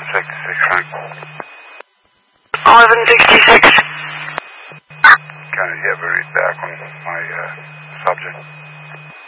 1166, Frank. 1166. Can you have a read back on my subject?